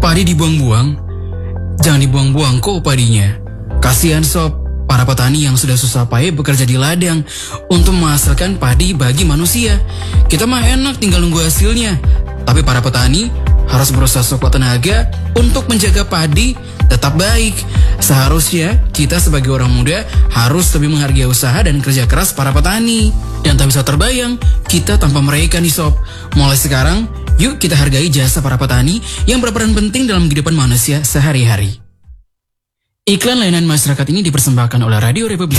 Padi dibuang-buang? Jangan dibuang-buang kok padinya. Kasihan sob, para petani yang sudah susah payah bekerja di ladang untuk menghasilkan padi bagi manusia. Kita mah enak tinggal nunggu hasilnya. Tapi para petani harus berusaha sekuat tenaga untuk menjaga padi tetap baik. Seharusnya kita sebagai orang muda harus lebih menghargai usaha dan kerja keras para petani. Dan tak bisa terbayang kita tanpa mereka nih sob. Mulai sekarang, yuk kita hargai jasa para petani yang berperan penting dalam kehidupan manusia sehari-hari. Iklan layanan masyarakat ini dipersembahkan oleh Radio Republik